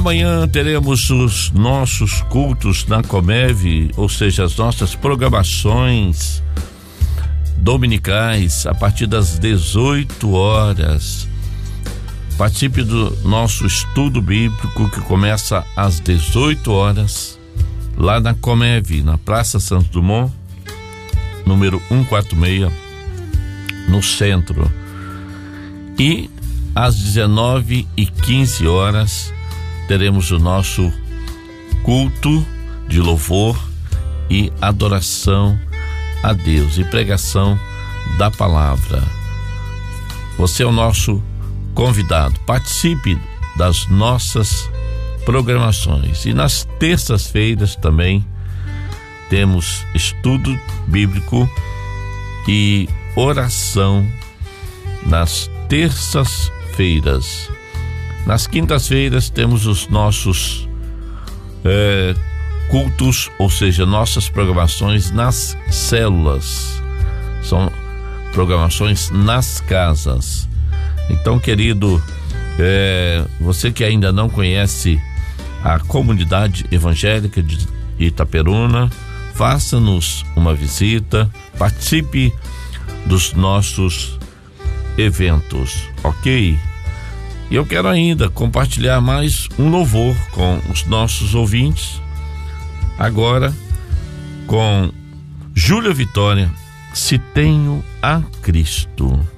Amanhã teremos os nossos cultos na Comev, ou seja, as nossas programações dominicais a partir das 18 horas. Participe do nosso estudo bíblico que começa às 18 horas lá na Comev, na Praça Santos Dumont, número 146, no centro. E às 19h15 teremos o nosso culto de louvor e adoração a Deus e pregação da palavra. Você é o nosso convidado. Participe das nossas programações. E nas terças-feiras também temos estudo bíblico e oração nas terças-feiras. Nas quintas-feiras temos os nossos cultos, ou seja, nossas programações nas células. São programações nas casas. Então, querido, você que ainda não conhece a comunidade evangélica de Itaperuna, faça-nos uma visita, participe dos nossos eventos, ok? E eu quero ainda compartilhar mais um louvor com os nossos ouvintes, agora com Júlia Vitória, Se Tenho a Cristo.